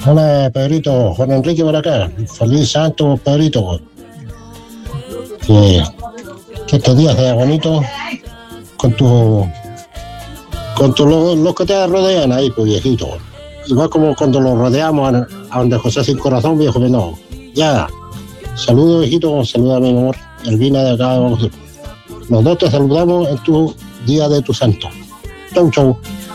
Hola, Pedrito. Juan Enrique por acá. Feliz santo, Pedrito. Que, que estos días sea bonito con los que te rodean ahí, pues, viejito. Igual como cuando los rodeamos a donde José sin corazón, viejo, que no. Ya. Saludos, viejito. Saluda a mi amor. Elvina de acá. Los dos te saludamos en tu día de tu santo. Chau, chau.